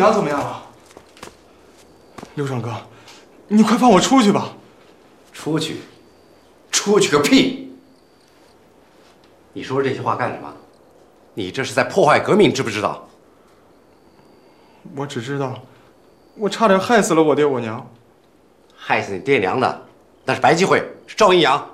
娘怎么样了？刘长哥，你快放我出去吧！ 出去？出去个屁！你说这些话干什么？你这是在破坏革命，知不知道？ 我只知道，我差点害死了我爹我娘。 害死你爹娘的，那是白继会，是赵一阳。